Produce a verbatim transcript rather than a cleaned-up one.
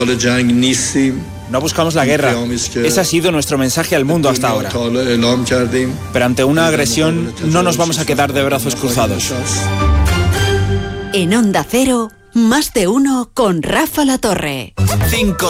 No buscamos la guerra. Ese ha sido nuestro mensaje al mundo hasta ahora. Pero ante una agresión no nos vamos a quedar de brazos cruzados. En Onda Cero, Más de Uno con Rafa La Torre. Cinco